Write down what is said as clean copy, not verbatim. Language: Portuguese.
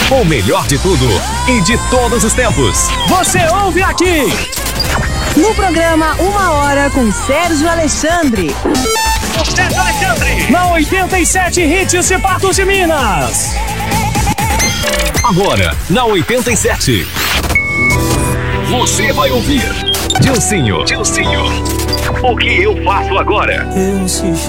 O melhor de tudo e de todos os tempos. Você ouve aqui. No programa Uma Hora com Sérgio Alexandre. O Sérgio Alexandre. Na 87 Hits de Patos de Minas. Agora, na 87. Você vai ouvir Dilcinho. O que eu faço agora?